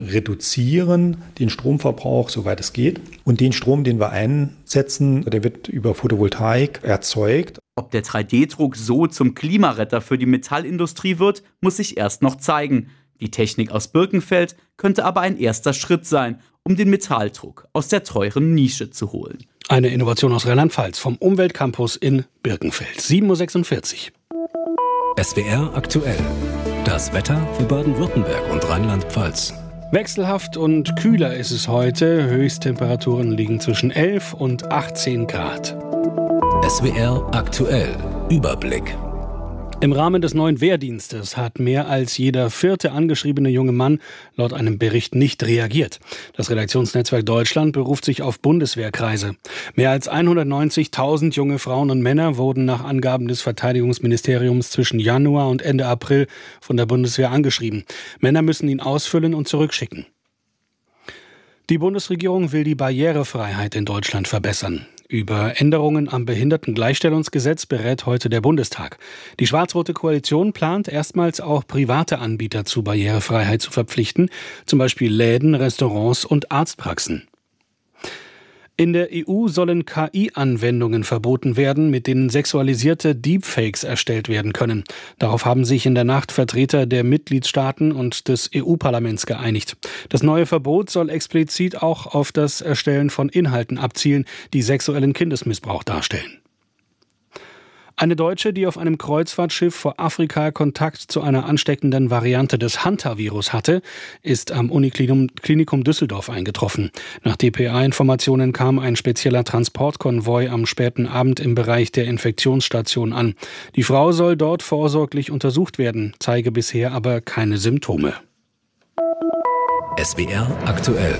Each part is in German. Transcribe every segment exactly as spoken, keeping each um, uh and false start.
reduzieren den Stromverbrauch, soweit es geht. Und den Strom, den wir einsetzen, der wird über Photovoltaik erzeugt. Ob der drei D Druck so zum Klimaretter für die Metallindustrie wird, muss sich erst noch zeigen. Die Technik aus Birkenfeld könnte aber ein erster Schritt sein, um den Metalldruck aus der teuren Nische zu holen. Eine Innovation aus Rheinland-Pfalz vom Umweltcampus in Birkenfeld. sieben Uhr sechsundvierzig. S W R aktuell. Das Wetter für Baden-Württemberg und Rheinland-Pfalz. Wechselhaft und kühler ist es heute. Höchsttemperaturen liegen zwischen elf und achtzehn Grad. S W R aktuell. Überblick. Im Rahmen des neuen Wehrdienstes hat mehr als jeder vierte angeschriebene junge Mann laut einem Bericht nicht reagiert. Das Redaktionsnetzwerk Deutschland beruft sich auf Bundeswehrkreise. Mehr als hundertneunzigtausend junge Frauen und Männer wurden nach Angaben des Verteidigungsministeriums zwischen Januar und Ende April von der Bundeswehr angeschrieben. Männer müssen ihn ausfüllen und zurückschicken. Die Bundesregierung will die Barrierefreiheit in Deutschland verbessern. Über Änderungen am Behindertengleichstellungsgesetz berät heute der Bundestag. Die schwarz-rote Koalition plant erstmals auch private Anbieter zu Barrierefreiheit zu verpflichten, zum Beispiel Läden, Restaurants und Arztpraxen. In der E U sollen K I-Anwendungen verboten werden, mit denen sexualisierte Deepfakes erstellt werden können. Darauf haben sich in der Nacht Vertreter der Mitgliedstaaten und des E U-Parlaments geeinigt. Das neue Verbot soll explizit auch auf das Erstellen von Inhalten abzielen, die sexuellen Kindesmissbrauch darstellen. Eine Deutsche, die auf einem Kreuzfahrtschiff vor Afrika Kontakt zu einer ansteckenden Variante des Hantavirus hatte, ist am Uniklinikum Düsseldorf eingetroffen. Nach D P A-Informationen kam ein spezieller Transportkonvoi am späten Abend im Bereich der Infektionsstation an. Die Frau soll dort vorsorglich untersucht werden, zeige bisher aber keine Symptome. S W R aktuell.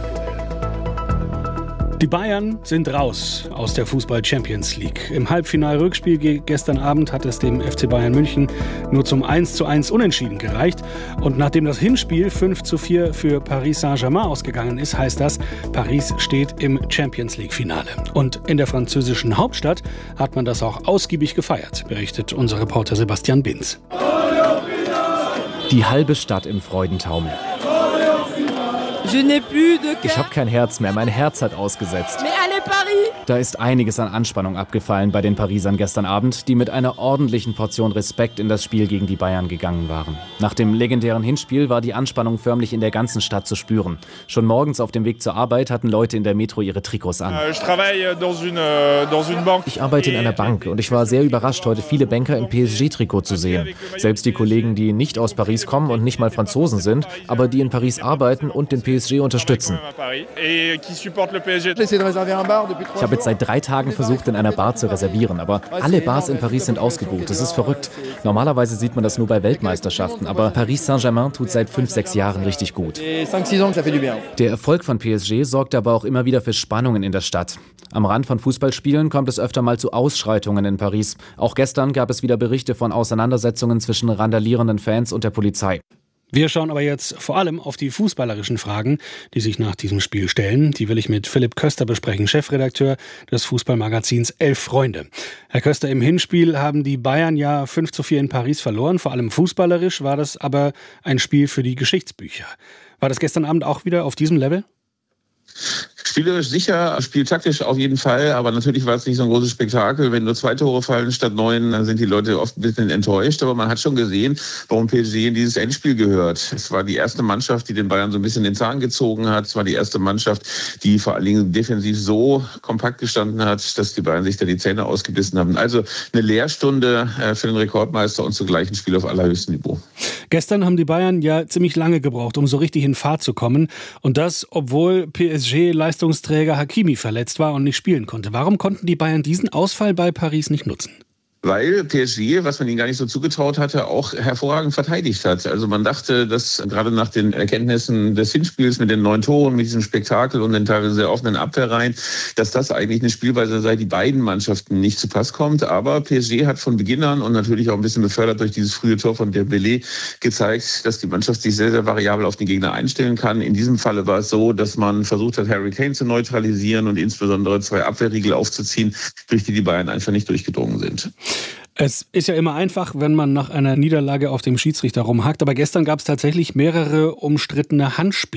Die Bayern sind raus aus der Fußball-Champions League. Im Halbfinal-Rückspiel gestern Abend hat es dem F C Bayern München nur zum eins zu eins Unentschieden gereicht. Und nachdem das Hinspiel fünf zu vier für Paris Saint-Germain ausgegangen ist, heißt das, Paris steht im Champions League-Finale. Und in der französischen Hauptstadt hat man das auch ausgiebig gefeiert, berichtet unser Reporter Sebastian Binz. Die halbe Stadt im Freudentaumel. Ich habe kein Herz mehr, mein Herz hat ausgesetzt. Da ist einiges an Anspannung abgefallen bei den Parisern gestern Abend, die mit einer ordentlichen Portion Respekt in das Spiel gegen die Bayern gegangen waren. Nach dem legendären Hinspiel war die Anspannung förmlich in der ganzen Stadt zu spüren. Schon morgens auf dem Weg zur Arbeit hatten Leute in der Metro ihre Trikots an. Ich arbeite in einer Bank und ich war sehr überrascht, heute viele Banker im P S G-Trikot zu sehen. Selbst die Kollegen, die nicht aus Paris kommen und nicht mal Franzosen sind, aber die in Paris arbeiten und den P S G unterstützen. Ich habe jetzt seit drei Tagen versucht, in einer Bar zu reservieren, aber alle Bars in Paris sind ausgebucht. Das ist verrückt. Normalerweise sieht man das nur bei Weltmeisterschaften, aber Paris Saint-Germain tut seit fünf, sechs Jahren richtig gut. Der Erfolg von P S G sorgt aber auch immer wieder für Spannungen in der Stadt. Am Rand von Fußballspielen kommt es öfter mal zu Ausschreitungen in Paris. Auch gestern gab es wieder Berichte von Auseinandersetzungen zwischen randalierenden Fans und der Polizei. Wir schauen aber jetzt vor allem auf die fußballerischen Fragen, die sich nach diesem Spiel stellen. Die will ich mit Philipp Köster besprechen, Chefredakteur des Fußballmagazins Elf Freunde. Herr Köster, im Hinspiel haben die Bayern ja fünf zu vier in Paris verloren. Vor allem fußballerisch war das aber ein Spiel für die Geschichtsbücher. War das gestern Abend auch wieder auf diesem Level? Spielerisch sicher, spieltaktisch auf jeden Fall, aber natürlich war es nicht so ein großes Spektakel. Wenn nur zwei Tore fallen statt neun, dann sind die Leute oft ein bisschen enttäuscht. Aber man hat schon gesehen, warum P S G in dieses Endspiel gehört. Es war die erste Mannschaft, die den Bayern so ein bisschen den Zahn gezogen hat. Es war die erste Mannschaft, die vor allen Dingen defensiv so kompakt gestanden hat, dass die Bayern sich da die Zähne ausgebissen haben. Also eine Lehrstunde für den Rekordmeister und zugleich ein Spiel auf allerhöchstem Niveau. Gestern haben die Bayern ja ziemlich lange gebraucht, um so richtig in Fahrt zu kommen. Und das, obwohl P S G Leistungsträger Hakimi verletzt war und nicht spielen konnte. Warum konnten die Bayern diesen Ausfall bei Paris nicht nutzen? Weil P S G, was man ihnen gar nicht so zugetraut hatte, auch hervorragend verteidigt hat. Also man dachte, dass gerade nach den Erkenntnissen des Hinspiels mit den neun Toren, mit diesem Spektakel und den teilweise sehr offenen Abwehrreihen, dass das eigentlich eine Spielweise sei, die beiden Mannschaften nicht zu Pass kommt. Aber P S G hat von Beginn an und natürlich auch ein bisschen befördert durch dieses frühe Tor von Dembélé gezeigt, dass die Mannschaft sich sehr, sehr variabel auf den Gegner einstellen kann. In diesem Falle war es so, dass man versucht hat, Harry Kane zu neutralisieren und insbesondere zwei Abwehrriegel aufzuziehen, durch die die Bayern einfach nicht durchgedrungen sind. Es ist ja immer einfach, wenn man nach einer Niederlage auf dem Schiedsrichter rumhackt, aber gestern gab es tatsächlich mehrere umstrittene Handspiele.